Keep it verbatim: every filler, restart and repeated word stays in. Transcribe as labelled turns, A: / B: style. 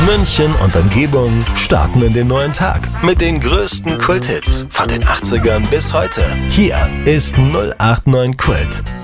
A: München und Umgebung starten in den neuen Tag mit den größten Kulthits von den achtzigern bis heute. Hier ist null acht neun Kult.